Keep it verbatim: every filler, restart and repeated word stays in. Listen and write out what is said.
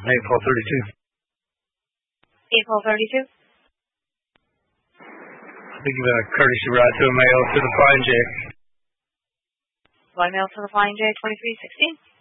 April thirty-two. April thirty-two. We give a courtesy ride to a male to the Flying J. Flying male to the Flying J, twenty-three sixteen.